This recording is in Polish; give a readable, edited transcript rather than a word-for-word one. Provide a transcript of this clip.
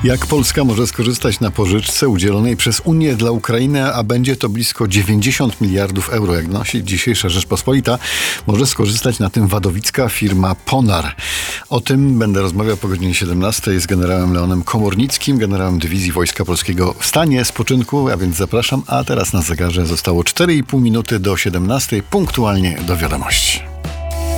Jak Polska może skorzystać na pożyczce udzielonej przez Unię dla Ukrainy, a będzie to blisko 90 miliardów euro, jak donosi dzisiejsza Rzeczpospolita, może skorzystać na tym wadowicka firma Ponar. O tym będę rozmawiał po godzinie 17 z generałem Leonem Komornickim, generałem Dywizji Wojska Polskiego w stanie spoczynku, a więc zapraszam, a teraz na zegarze zostało 4,5 minuty do 17, punktualnie do wiadomości.